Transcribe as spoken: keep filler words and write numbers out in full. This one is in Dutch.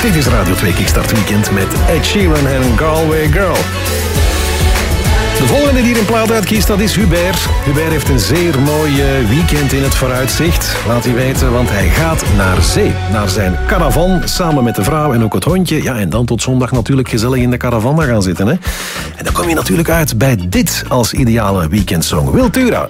Dit is Radio twee Kickstart Weekend met Ed Sheeran en Galway Girl. De volgende die er een plaat uitkiest, dat is Hubert. Hubert heeft een zeer mooi weekend in het vooruitzicht. Laat hij weten, want hij gaat naar zee. Naar zijn caravan, samen met de vrouw en ook het hondje. Ja, en dan tot zondag natuurlijk gezellig in de caravan gaan zitten. Hè? En dan kom je natuurlijk uit bij dit als ideale weekendsong. Wiltura.